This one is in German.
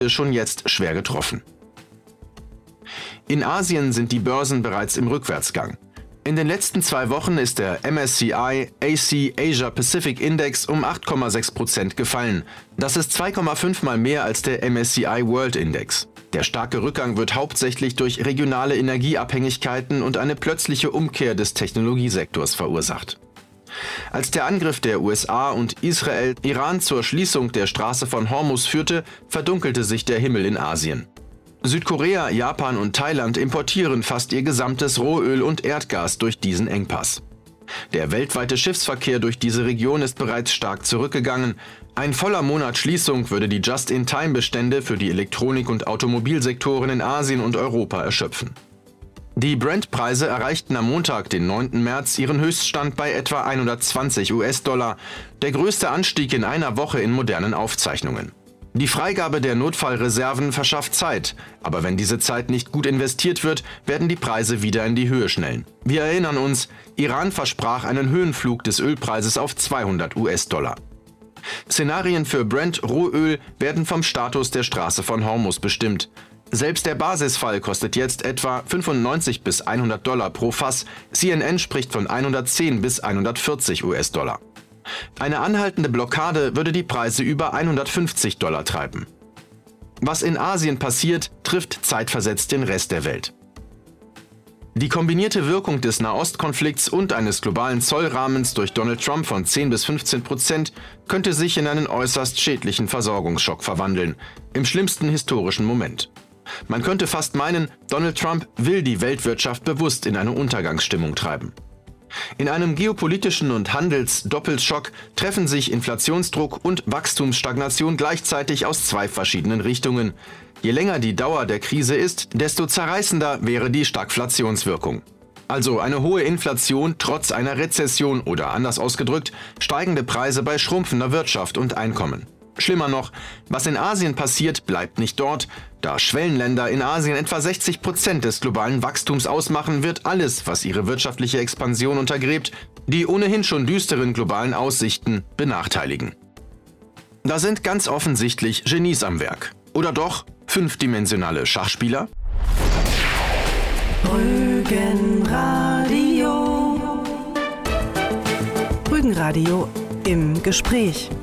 schon jetzt schwer getroffen. In Asien sind die Börsen bereits im Rückwärtsgang. In den letzten 2 Wochen ist der MSCI AC Asia Pacific Index um 8,6% gefallen. Das ist 2,5 Mal mehr als der MSCI World Index. Der starke Rückgang wird hauptsächlich durch regionale Energieabhängigkeiten und eine plötzliche Umkehr des Technologiesektors verursacht. Als der Angriff der USA und Israel Iran zur Schließung der Straße von Hormuz führte, verdunkelte sich der Himmel in Asien. Südkorea, Japan und Thailand importieren fast ihr gesamtes Rohöl und Erdgas durch diesen Engpass. Der weltweite Schiffsverkehr durch diese Region ist bereits stark zurückgegangen. Ein voller Monat Schließung würde die Just-in-Time-Bestände für die Elektronik- und Automobilsektoren in Asien und Europa erschöpfen. Die Brent-Preise erreichten am Montag, den 9. März, ihren Höchststand bei etwa 120 US-Dollar, der größte Anstieg in einer Woche in modernen Aufzeichnungen. Die Freigabe der Notfallreserven verschafft Zeit, aber wenn diese Zeit nicht gut investiert wird, werden die Preise wieder in die Höhe schnellen. Wir erinnern uns, Iran versprach einen Höhenflug des Ölpreises auf 200 US-Dollar. Szenarien für Brent-Rohöl werden vom Status der Straße von Hormuz bestimmt. Selbst der Basisfall kostet jetzt etwa 95 bis 100 Dollar pro Fass, CNN spricht von 110 bis 140 US-Dollar. Eine anhaltende Blockade würde die Preise über 150 Dollar treiben. Was in Asien passiert, trifft zeitversetzt den Rest der Welt. Die kombinierte Wirkung des Nahostkonflikts und eines globalen Zollrahmens durch Donald Trump von 10 bis 15% könnte sich in einen äußerst schädlichen Versorgungsschock verwandeln, im schlimmsten historischen Moment. Man könnte fast meinen, Donald Trump will die Weltwirtschaft bewusst in eine Untergangsstimmung treiben. In einem geopolitischen und Handelsdoppelschock treffen sich Inflationsdruck und Wachstumsstagnation gleichzeitig aus 2 verschiedenen Richtungen. Je länger die Dauer der Krise ist, desto zerreißender wäre die Stagflationswirkung. Also eine hohe Inflation trotz einer Rezession oder anders ausgedrückt, steigende Preise bei schrumpfender Wirtschaft und Einkommen. Schlimmer noch, was in Asien passiert, bleibt nicht dort. Da Schwellenländer in Asien etwa 60% des globalen Wachstums ausmachen, wird alles, was ihre wirtschaftliche Expansion untergräbt, die ohnehin schon düsteren globalen Aussichten benachteiligen. Da sind ganz offensichtlich Genies am Werk. Oder doch 5-dimensionale Schachspieler? Rügenradio. Rügenradio im Gespräch.